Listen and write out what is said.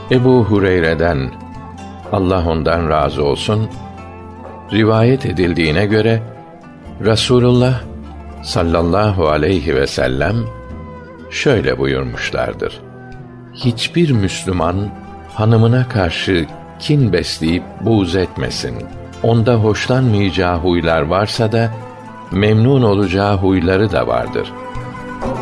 Ebu Hureyre'den, Allah ondan razı olsun, rivayet edildiğine göre Rasulullah sallallahu aleyhi ve sellem şöyle buyurmuşlardır: hiçbir Müslüman hanımına karşı kin besleyip buğz etmesin. Onda hoşlanmayacağı huylar varsa da memnun olacağı huyları da vardır.